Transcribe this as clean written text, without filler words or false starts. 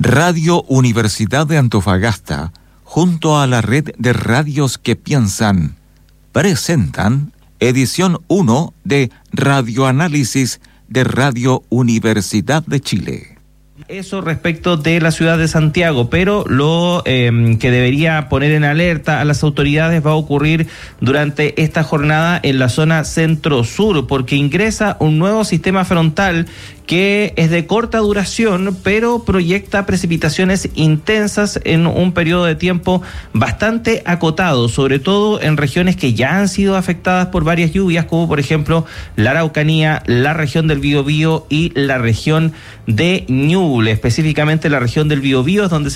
Radio Universidad de Antofagasta, junto a la red de radios que piensan, presentan edición 1 de Radioanálisis de Radio Universidad de Chile. Eso respecto de la ciudad de Santiago, pero lo que debería poner en alerta a las autoridades va a ocurrir durante esta jornada en la zona centro-sur, porque ingresa un nuevo sistema frontal que es de corta duración, pero proyecta precipitaciones intensas en un periodo de tiempo bastante acotado, sobre todo en regiones que ya han sido afectadas por varias lluvias, como por ejemplo la Araucanía, la región del Biobío y la región de Ñuble. Específicamente la región del Biobío es donde